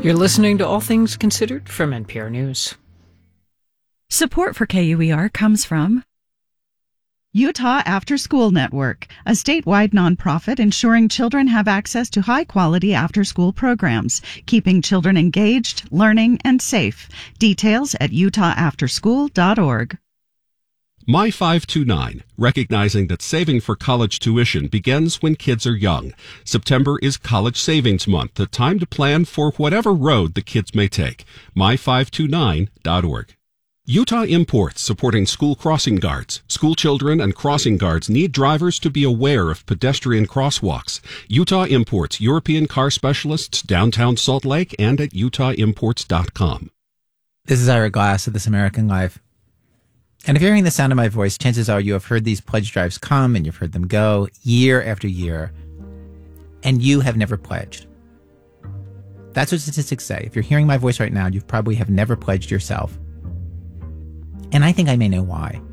You're listening to All Things Considered from NPR News. Support for KUER comes from Utah After School Network, a statewide nonprofit ensuring children have access to high-quality after-school programs, keeping children engaged, learning, and safe. Details at utahafterschool.org. My 529, recognizing that saving for college tuition begins when kids are young. September is College Savings Month, a time to plan for whatever road the kids may take. My529.org. Utah Imports, supporting school crossing guards. School children and crossing guards need drivers to be aware of pedestrian crosswalks. Utah Imports, European car specialists, downtown Salt Lake, and at utahimports.com. This is Ira Glass of This American Life. And if you're hearing the sound of my voice, chances are you have heard these pledge drives come and you've heard them go year after year, and you have never pledged. That's what statistics say. If you're hearing my voice right now, you probably have never pledged yourself. And I think I may know why.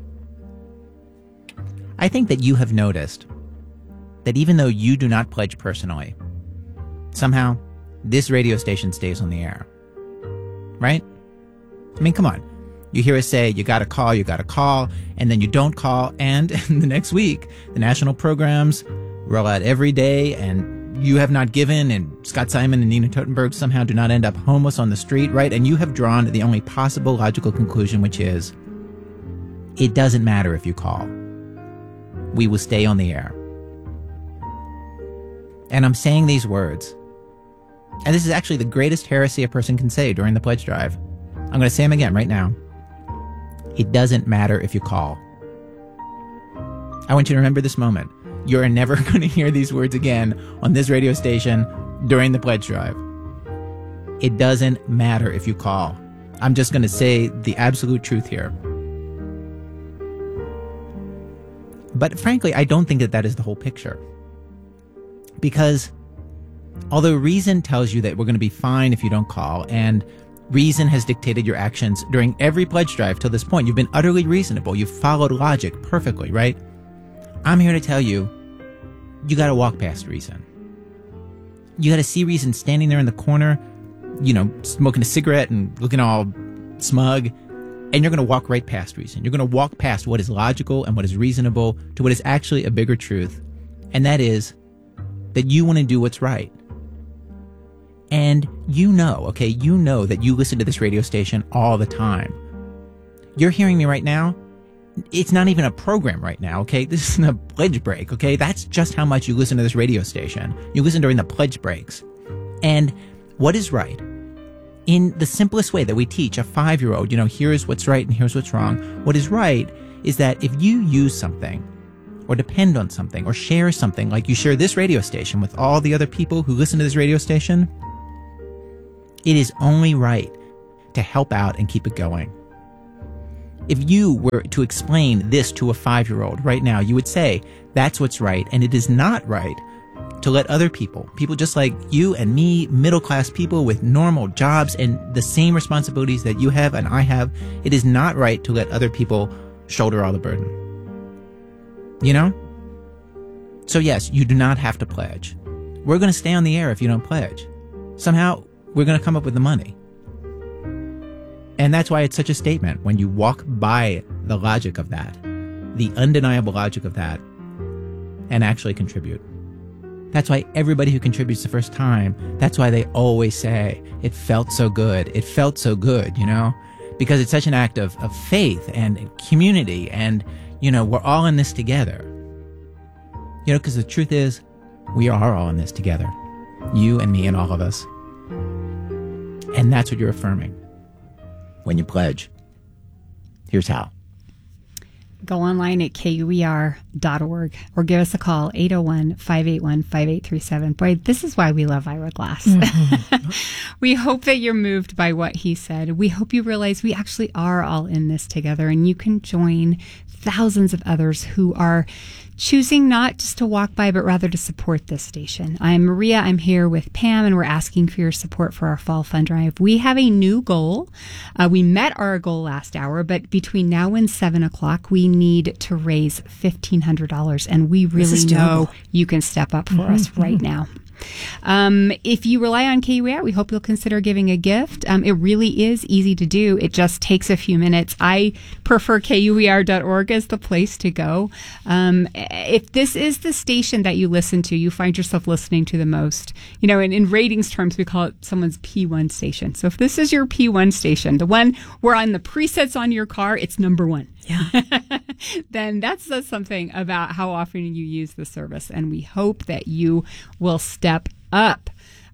I think that you have noticed that even though you do not pledge personally, somehow this radio station stays on the air. Right? I mean, come on. You hear us say, you gotta call, and then you don't call, and the next week, the national programs roll out every day, and you have not given, and Scott Simon and Nina Totenberg somehow do not end up homeless on the street, right? And you have drawn the only possible logical conclusion, which is, it doesn't matter if you call. We will stay on the air. And I'm saying these words, and this is actually the greatest heresy a person can say during the pledge drive. I'm going to say them again right now. It doesn't matter if you call. I want you to remember this moment. You're never going to hear these words again on this radio station during the pledge drive. It doesn't matter if you call. I'm just going to say the absolute truth here. But frankly, I don't think that that is the whole picture. Because although reason tells you that we're going to be fine if you don't call, and reason has dictated your actions during every pledge drive till this point, you've been utterly reasonable. You've followed logic perfectly, right? I'm here to tell you, you got to walk past reason. You got to see reason standing there in the corner, smoking a cigarette and looking all smug. And you're going to walk right past reason. You're going to walk past what is logical and what is reasonable to what is actually a bigger truth. And that is that you want to do what's right. And you know that you listen to this radio station all the time. You're hearing me right now. It's not even a program right now, okay? This isn't a pledge break, okay? That's just how much you listen to this radio station. You listen during the pledge breaks. And what is right? In the simplest way that we teach a 5-year-old, here's what's right and here's what's wrong. What is right is that if you use something or depend on something or share something, like you share this radio station with all the other people who listen to this radio station, it is only right to help out and keep it going. If you were to explain this to a 5-year-old right now, you would say, that's what's right, and it is not right to let other people just like you and me, middle-class people with normal jobs and the same responsibilities that you have and I have, it is not right to let other people shoulder all the burden. So yes, you do not have to pledge. We're going to stay on the air if you don't pledge. Somehow, we're going to come up with the money. And that's why it's such a statement when you walk by the logic of that, the undeniable logic of that, and actually contribute. That's why everybody who contributes the first time, that's why they always say, it felt so good. It felt so good, because it's such an act of faith and community. And, we're all in this together. Because the truth is, we are all in this together. You and me and all of us. And that's what you're affirming when you pledge. Here's how. Go online at KUER.org or give us a call, 801-581-5837. Boy, this is why we love Ira Glass. Mm-hmm. We hope that you're moved by what he said. We hope you realize we actually are all in this together, and you can join thousands of others who are choosing not just to walk by, but rather to support this station. I'm Maria. I'm here with Pam, and we're asking for your support for our fall fund drive. We have a new goal. We met our goal last hour, but between now and 7 o'clock, we need to raise $1,500, and we really know you can step up for us right now. If you rely on KUER, we hope you'll consider giving a gift. It really is easy to do. It just takes a few minutes. I prefer KUER.org as the place to go. If this is the station that you listen to, you find yourself listening to the most, in ratings terms, we call it someone's P1 station. So if this is your P1 station, the one where on the presets on your car, it's number one. Yeah. Then that says something about how often you use the service. And we hope that you will step up.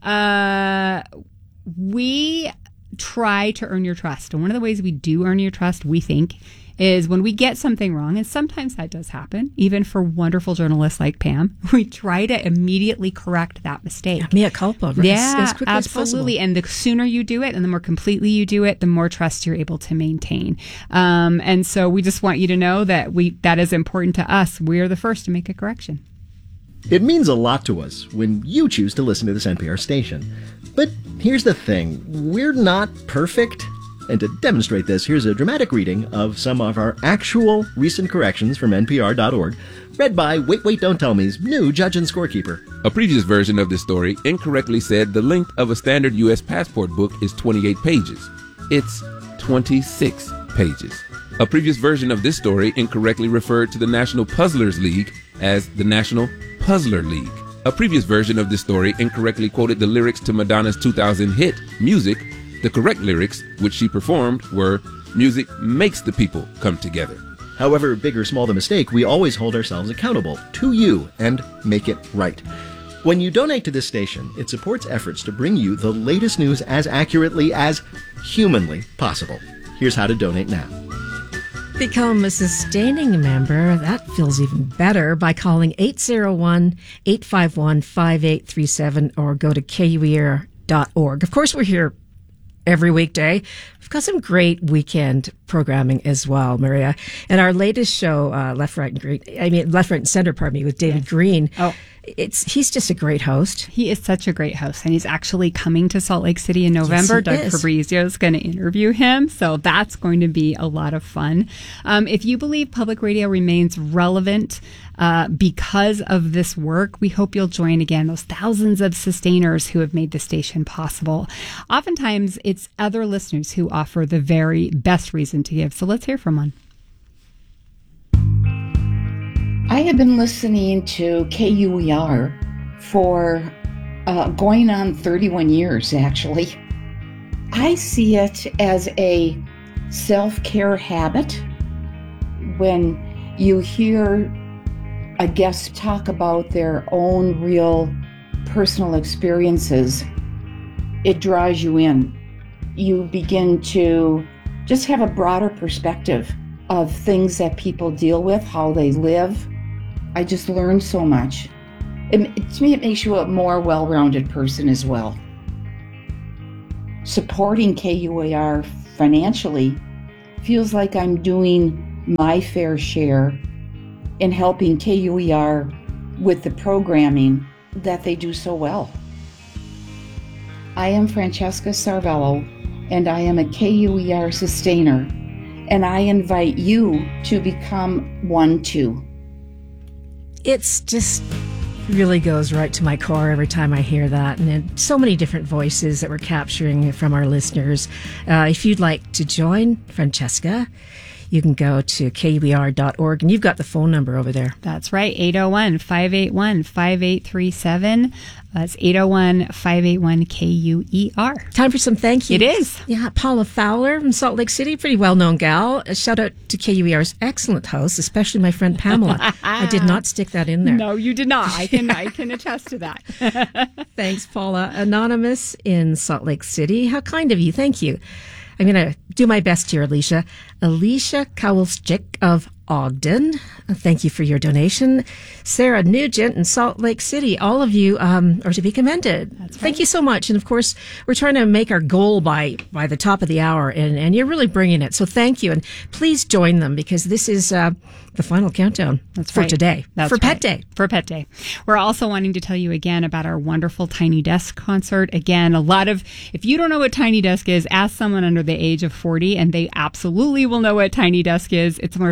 We try to earn your trust. And one of the ways we do earn your trust, we think, is when we get something wrong, and sometimes that does happen, even for wonderful journalists like Pam, we try to immediately correct that mistake. Mea culpa, right? As quickly as possible. Absolutely. And the sooner you do it and the more completely you do it, the more trust you're able to maintain. And so we just want you to know that that is important to us. We're the first to make a correction. It means a lot to us when you choose to listen to this NPR station. But here's the thing. We're not perfect. And to demonstrate this, here's a dramatic reading of some of our actual recent corrections from NPR.org, read by Wait, Wait, Don't Tell Me's new judge and scorekeeper. A previous version of this story incorrectly said the length of a standard U.S. passport book is 28 pages. It's 26 pages. A previous version of this story incorrectly referred to the National Puzzlers League as the National Puzzler League. A previous version of this story incorrectly quoted the lyrics to Madonna's 2000 hit, Music. The correct lyrics, which she performed, were, "Music makes the people come together." However big or small the mistake, we always hold ourselves accountable to you and make it right. When you donate to this station, it supports efforts to bring you the latest news as accurately as humanly possible. Here's how to donate now. Become a sustaining member. That feels even better by calling 801-851-5837 or go to KUER.org. Of course, we're here every weekday. We've got some great weekend programming as well, Maria. And our latest show, Left, Right, and Center, with David Green. Oh. He's just a great host. He is such a great host, and he's actually coming to Salt Lake City in November. Yes, Doug Fabrizio is going to interview him, so that's going to be a lot of fun. If you believe public radio remains relevant because of this work, we hope you'll join again those thousands of sustainers who have made the station possible. Oftentimes, it's other listeners who offer the very best reason to give, so let's hear from one. I have been listening to KUER for going on 31 years, actually. I see it as a self-care habit. When you hear a guest talk about their own real personal experiences, it draws you in. You begin to just have a broader perspective of things that people deal with, how they live. I just learned so much. To me, it makes you a more well-rounded person as well. Supporting KUER financially feels like I'm doing my fair share in helping KUER with the programming that they do so well. I am Francesca Sarvello, and I am a KUER sustainer, and I invite you to become one too. It's just really goes right to my core every time I hear that. And so many different voices that we're capturing from our listeners. If you'd like to join Francesca, you can go to KUER.org, and you've got the phone number over there. That's right, 801-581-5837. That's 801-581-KUER. Time for some thank yous. It is. Yeah, Paula Fowler from Salt Lake City, pretty well-known gal. A shout out to KUER's excellent host, especially my friend Pamela. I did not stick that in there. No, you did not. I can attest to that. Thanks, Paula. Anonymous in Salt Lake City. How kind of you. Thank you. I'm going to do my best here, Alicia. Alicia Kowalczyk of Ogden. Thank you for your donation. Sarah Nugent in Salt Lake City. All of you are to be commended. That's right. Thank you so much. And of course, we're trying to make our goal by the top of the hour, and you're really bringing it. So thank you. And please join them, because this is the final countdown for today. For Pet Day. For Pet Day. We're also wanting to tell you again about our wonderful Tiny Desk concert. Again, if you don't know what Tiny Desk is, ask someone under the age of 40, and they absolutely will know what Tiny Desk is. It's where some of the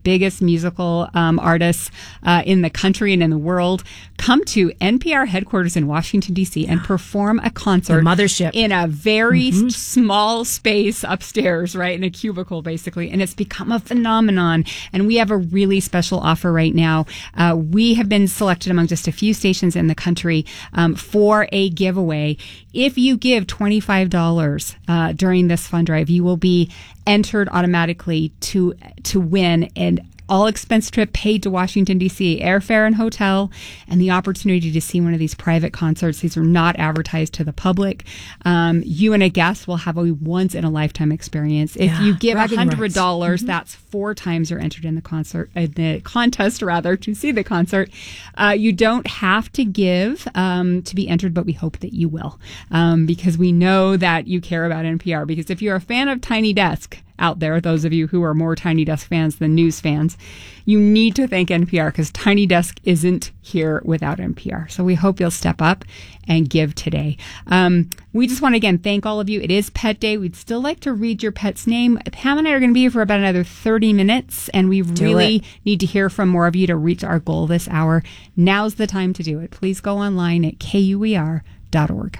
biggest musical artists in the country and in the world, come to NPR headquarters in Washington, D.C. and perform a concert. The mothership. In a very small space upstairs, right? In a cubicle, basically. And it's become a phenomenon. And we have a really special offer right now. We have been selected among just a few stations in the country for a giveaway. If you give $25 during this fund drive, you will be entered automatically to win an all-expense trip paid to Washington, D.C., airfare and hotel, and the opportunity to see one of these private concerts. These are not advertised to the public. You and a guest will have a once-in-a-lifetime experience. If you give $100, that's 4 times you're entered in the contest, to see the concert. You don't have to give to be entered, but we hope that you will, because we know that you care about NPR. Because if you're a fan of Tiny Desk out there, those of you who are more Tiny Desk fans than news fans, you need to thank NPR, because Tiny Desk isn't here without NPR. So we hope you'll step up and give today. We just want to, again, thank all of you. It is Pet Day. We'd still like to read your pet's name. Pam and I are going to be here for about another 30 minutes, and we really need to hear from more of you to reach our goal this hour. Now's the time to do it. Please go online at KUER.org.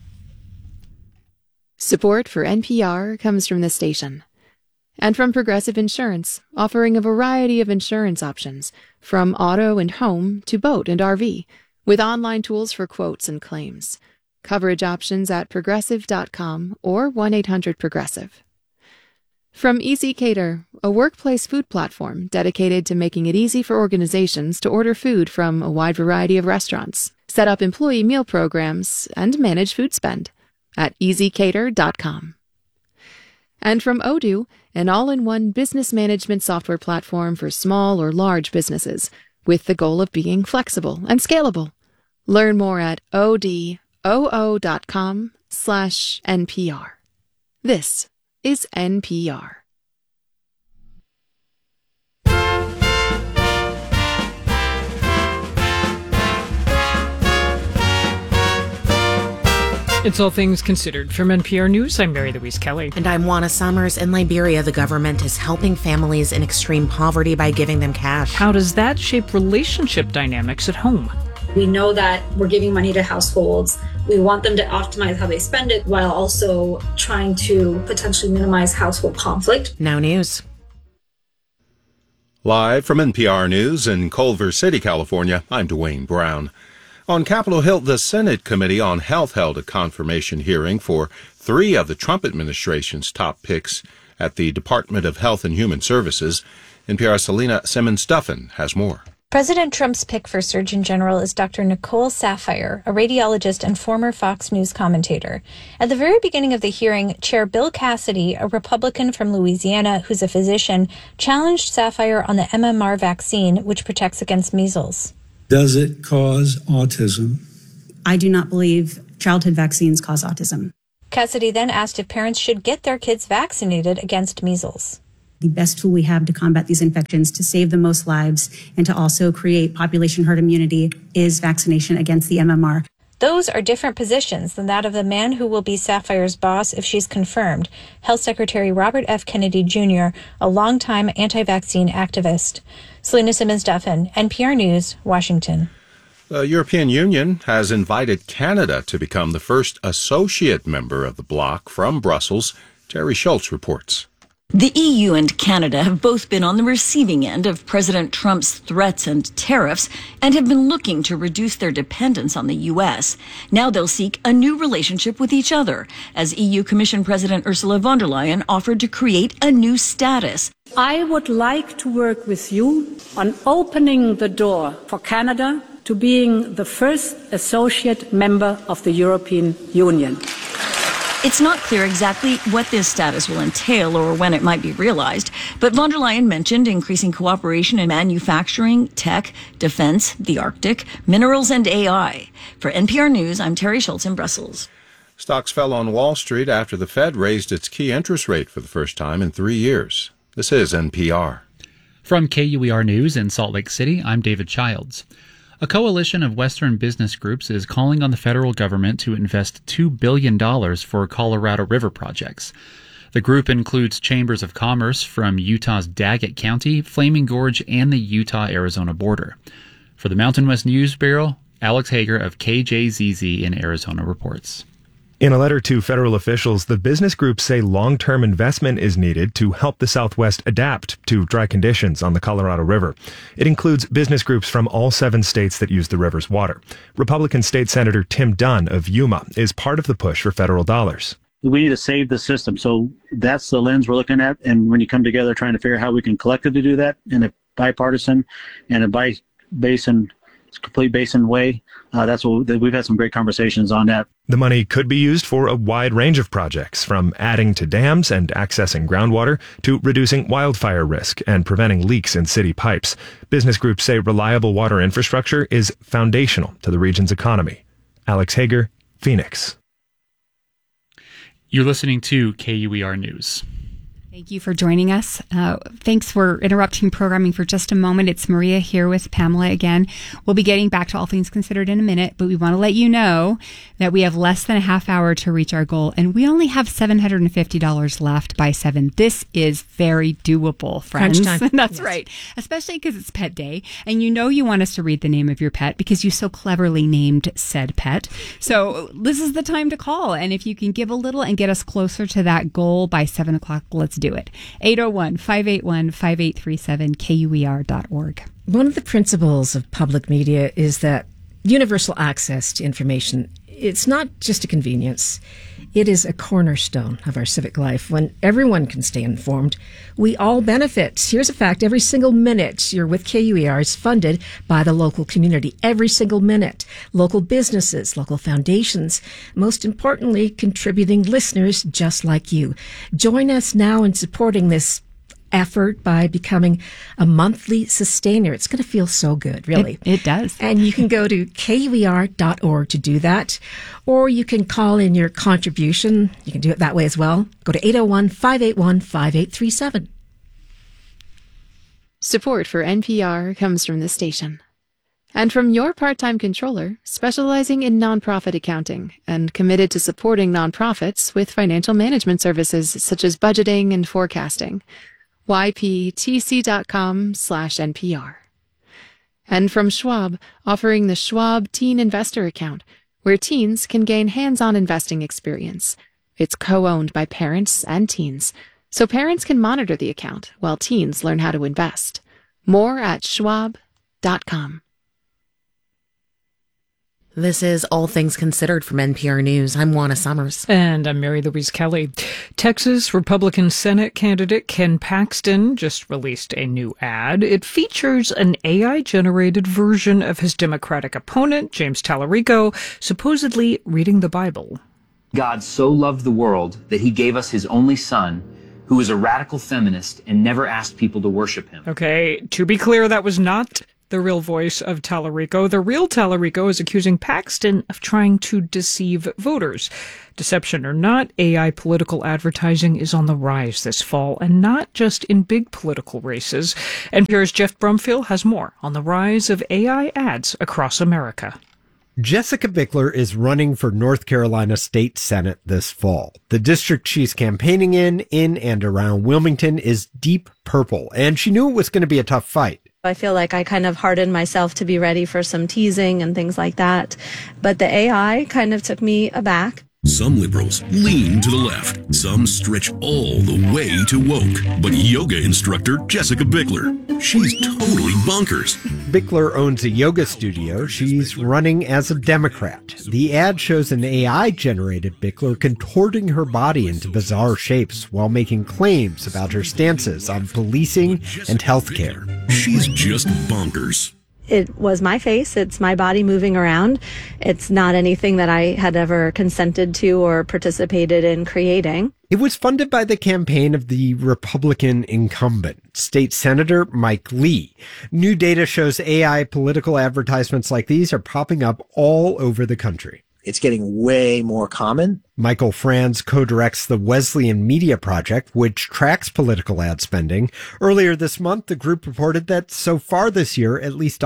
Support for NPR comes from the station and from Progressive Insurance, offering a variety of insurance options, from auto and home to boat and RV, with online tools for quotes and claims. Coverage options at progressive.com or 1-800-PROGRESSIVE. From Easy Cater, a workplace food platform dedicated to making it easy for organizations to order food from a wide variety of restaurants, set up employee meal programs, and manage food spend at easycater.com. And from Odoo, an all-in-one business management software platform for small or large businesses, with the goal of being flexible and scalable. Learn more at odoo.com/NPR. This is NPR. It's All Things Considered. From NPR News, I'm Mary Louise Kelly. And I'm Juana Summers. In Liberia, the government is helping families in extreme poverty by giving them cash. How does that shape relationship dynamics at home? We know that we're giving money to households. We want them to optimize how they spend it while also trying to potentially minimize household conflict. Now News. Live from NPR News in Culver City, California, I'm Dwayne Brown. On Capitol Hill, the Senate Committee on Health held a confirmation hearing for 3 of the Trump administration's top picks at the Department of Health and Human Services. NPR's Selena Simmons-Duffin has more. President Trump's pick for Surgeon General is Dr. Nicole Saphier, a radiologist and former Fox News commentator. At the very beginning of the hearing, Chair Bill Cassidy, a Republican from Louisiana who's a physician, challenged Saphier on the MMR vaccine, which protects against measles. Does it cause autism? I do not believe childhood vaccines cause autism. Cassidy then asked if parents should get their kids vaccinated against measles. The best tool we have to combat these infections, to save the most lives, and to also create population herd immunity is vaccination against the MMR. Those are different positions than that of the man who will be Saphier's boss if she's confirmed, Health Secretary Robert F. Kennedy Jr., a longtime anti-vaccine activist. Selena Simmons-Duffin, NPR News, Washington. The European Union has invited Canada to become the first associate member of the bloc from Brussels. Terry Schultz reports. The EU and Canada have both been on the receiving end of President Trump's threats and tariffs and have been looking to reduce their dependence on the U.S. Now they'll seek a new relationship with each other, as EU Commission President Ursula von der Leyen offered to create a new status. I would like to work with you on opening the door for Canada to being the first associate member of the European Union. It's not clear exactly what this status will entail or when it might be realized, but von der Leyen mentioned increasing cooperation in manufacturing, tech, defense, the Arctic, minerals, and AI. For NPR News, I'm Terry Schultz in Brussels. Stocks fell on Wall Street after the Fed raised its key interest rate for the first time in 3 years. This is NPR. From KUER News in Salt Lake City, I'm David Childs. A coalition of Western business groups is calling on the federal government to invest $2 billion for Colorado River projects. The group includes chambers of commerce from Utah's Daggett County, Flaming Gorge, and the Utah-Arizona border. For the Mountain West News Bureau, Alex Hager of KJZZ in Arizona reports. In a letter to federal officials, the business groups say long-term investment is needed to help the Southwest adapt to dry conditions on the Colorado River. It includes business groups from all 7 states that use the river's water. Republican State Senator Tim Dunn of Yuma is part of the push for federal dollars. We need to save the system. So that's the lens we're looking at. And when you come together trying to figure out how we can collectively do that in a bipartisan and a complete basin way, that's what we've had some great conversations on that. The money could be used for a wide range of projects, from adding to dams and accessing groundwater to reducing wildfire risk and preventing leaks in city pipes. Business groups say reliable water infrastructure is foundational to the region's economy. Alex Hager, Phoenix. You're listening to KUER News. Thank you for joining us. Thanks for interrupting programming for just a moment. It's Maria here with Pamela again. We'll be getting back to All Things Considered in a minute, but we want to let you know that we have less than a half hour to reach our goal, and we only have $750 left by 7. This is very doable, friends. Crunch time. That's right. Especially because it's Pet Day, and you know you want us to read the name of your pet because you so cleverly named said pet. So this is the time to call, and if you can give a little and get us closer to that goal by 7 o'clock, let's do it. 801-581-5837, KUER.org. One of the principles of public media is that universal access to information, it's not just a convenience. It is a cornerstone of our civic life. When everyone can stay informed, we all benefit. Here's a fact. Every single minute you're with KUER is funded by the local community. Every single minute. Local businesses, local foundations, most importantly, contributing listeners just like you. Join us now in supporting this effort by becoming a monthly sustainer. It's going to feel so good, really. It does. And you can go to KUER.org to do that, or you can call in your contribution. You can do it that way as well. Go to 801-581-5837. Support for NPR comes from this station. And from your part-time controller, specializing in nonprofit accounting and committed to supporting nonprofits with financial management services such as budgeting and forecasting. yptc.com/NPR. And from Schwab, offering the Schwab Teen Investor Account, where teens can gain hands-on investing experience. It's co-owned by parents and teens, so parents can monitor the account while teens learn how to invest. More at schwab.com. This is All Things Considered from NPR News. I'm Juana Summers. And I'm Mary Louise Kelly. Texas Republican Senate candidate Ken Paxton just released a new ad. It features an AI-generated version of his Democratic opponent, James Tallarico, supposedly reading the Bible. God so loved the world that he gave us his only son, who was a radical feminist and never asked people to worship him. Okay, to be clear, that was not the real voice of Tallarico. The real Tallarico is accusing Paxton of trying to deceive voters. Deception or not, AI political advertising is on the rise this fall, and not just in big political races. NPR's Jeff Brumfield has more on the rise of AI ads across America. Jessica Bickler is running for North Carolina State Senate this fall. The district she's campaigning in and around Wilmington is deep purple, and she knew it was going to be a tough fight. I feel like I kind of hardened myself to be ready for some teasing and things like that. But the AI kind of took me aback. Some liberals lean to the left. Some stretch all the way to woke. But yoga instructor Jessica Bickler, she's totally bonkers. Bickler owns a yoga studio. She's running as a Democrat. The ad shows an AI-generated Bickler contorting her body into bizarre shapes while making claims about her stances on policing and healthcare. She's just bonkers. It was my face. It's my body moving around. It's not anything that I had ever consented to or participated in creating. It was funded by the campaign of the Republican incumbent, State Senator Mike Lee. New data shows AI political advertisements like these are popping up all over the country. It's getting way more common. Michael Franz co-directs the Wesleyan Media Project, which tracks political ad spending. Earlier this month, the group reported that so far this year, at least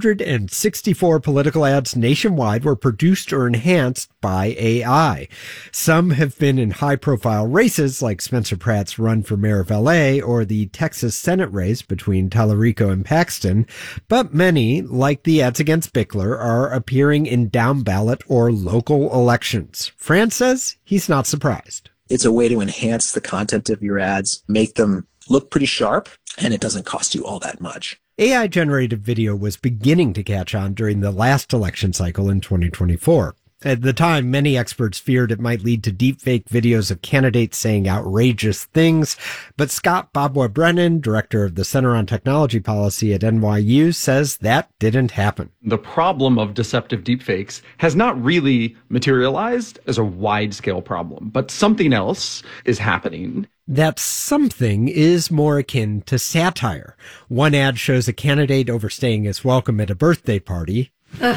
164 political ads nationwide were produced or enhanced by AI. Some have been in high-profile races like Spencer Pratt's run for mayor of LA or the Texas Senate race between Tallarico and Paxton, but many, like the ads against Bickler, are appearing in down-ballot or local elections. Franz says he's not surprised. It's a way to enhance the content of your ads, make them look pretty sharp, and it doesn't cost you all that much. AI-generated video was beginning to catch on during the last election cycle in 2024. At the time, many experts feared it might lead to deepfake videos of candidates saying outrageous things, but Scott Babwa-Brennan, director of the Center on Technology Policy at NYU, says that didn't happen. The problem of deceptive deepfakes has not really materialized as a wide-scale problem, but something else is happening. That something is more akin to satire. One ad shows a candidate overstaying his welcome at a birthday party.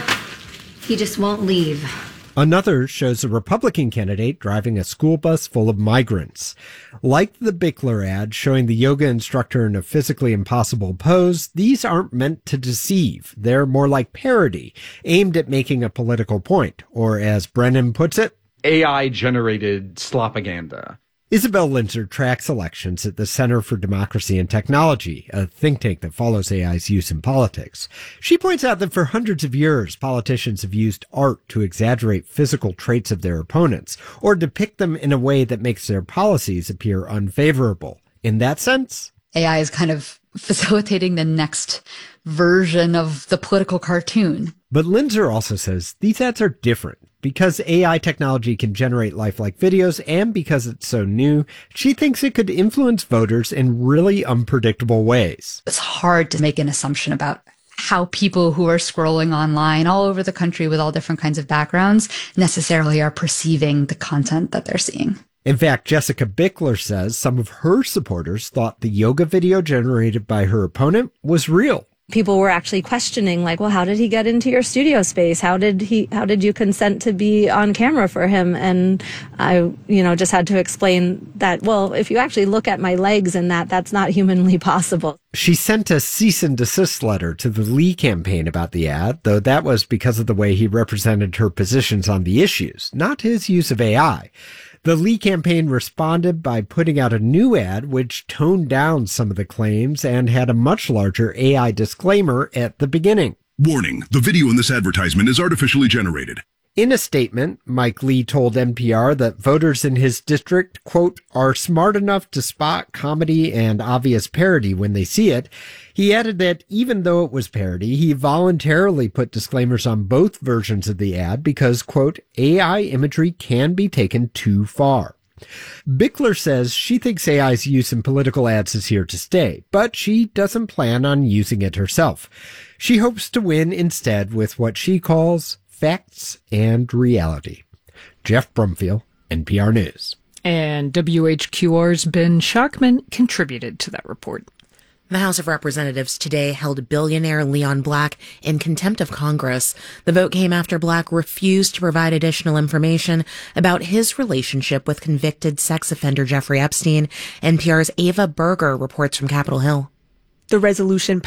He just won't leave. Another shows a Republican candidate driving a school bus full of migrants. Like the Bickler ad showing the yoga instructor in a physically impossible pose, these aren't meant to deceive. They're more like parody, aimed at making a political point, or as Brennan puts it, AI-generated slopaganda. Isabel Linzer tracks elections at the Center for Democracy and Technology, a think tank that follows AI's use in politics. She points out that for hundreds of years, politicians have used art to exaggerate physical traits of their opponents, or depict them in a way that makes their policies appear unfavorable. In that sense, AI is kind of facilitating the next version of the political cartoon. But Linzer also says these ads are different. Because AI technology can generate lifelike videos and because it's so new, she thinks it could influence voters in really unpredictable ways. It's hard to make an assumption about how people who are scrolling online all over the country with all different kinds of backgrounds necessarily are perceiving the content that they're seeing. In fact, Jessica Bickler says some of her supporters thought the yoga video generated by her opponent was real. People were actually questioning, like, well, how did he get into your studio space? How did you consent to be on camera for him? And I, just had to explain that, well, if you actually look at my legs and that's not humanly possible. She sent a cease and desist letter to the Lee campaign about the ad, though that was because of the way he represented her positions on the issues, not his use of AI. The Lee campaign responded by putting out a new ad which toned down some of the claims and had a much larger AI disclaimer at the beginning. Warning, the video in this advertisement is artificially generated. In a statement, Mike Lee told NPR that voters in his district, quote, are smart enough to spot comedy and obvious parody when they see it. He added that even though it was parody, he voluntarily put disclaimers on both versions of the ad because, quote, AI imagery can be taken too far. Bickler says she thinks AI's use in political ads is here to stay, but she doesn't plan on using it herself. She hopes to win instead with what she calls facts and reality. Jeff Brumfield, NPR News. And WHQR's Ben Schachtman contributed to that report. The House of Representatives today held billionaire Leon Black in contempt of Congress. The vote came after Black refused to provide additional information about his relationship with convicted sex offender Jeffrey Epstein. NPR's Ava Berger reports from Capitol Hill. The resolution